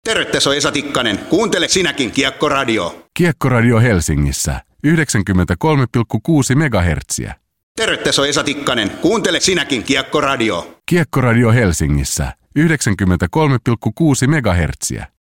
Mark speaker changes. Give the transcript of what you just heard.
Speaker 1: Terve, tässä on Esa Tikkanen. Kuuntele sinäkin Kiekko-radio.
Speaker 2: Kiekko-radio Helsingissä 93,6 MHz.
Speaker 1: Terve, tässä on Esa Tikkanen. Kuuntele sinäkin Kiekko-radio.
Speaker 2: Kiekko-radio Helsingissä 93,6 MHz.